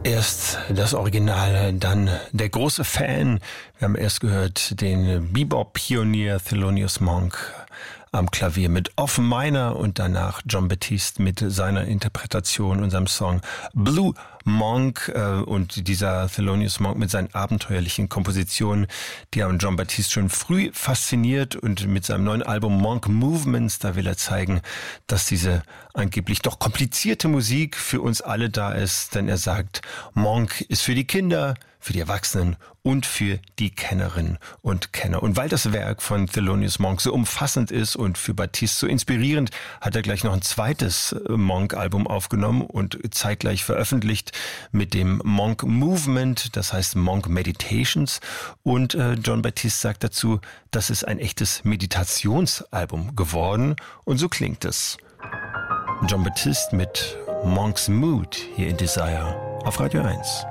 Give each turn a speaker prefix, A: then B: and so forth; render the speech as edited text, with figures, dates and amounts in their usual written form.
A: Erst das Original, dann der große Fan. Wir haben erst gehört den Bebop-Pionier Thelonious Monk am Klavier mit Off Minor und danach Jon Batiste mit seiner Interpretation und seinem Song Blue Monk und dieser Thelonious Monk mit seinen abenteuerlichen Kompositionen, die haben Jon Batiste schon früh fasziniert und mit seinem neuen Album Monk Movements, da will er zeigen, dass diese angeblich doch komplizierte Musik für uns alle da ist, denn er sagt, Monk ist für die Kinder, für die Erwachsenen und für die Kennerinnen und Kenner. Und weil das Werk von Thelonious Monk so umfassend ist und für Batiste so inspirierend, hat er gleich noch ein zweites Monk-Album aufgenommen und zeitgleich veröffentlicht mit dem Monk Movement, das heißt Monk Meditations. Und Jon Batiste sagt dazu, das ist ein echtes Meditationsalbum geworden. Und so klingt es. Jon Batiste mit Monk's Mood hier in Desire auf Radio 1.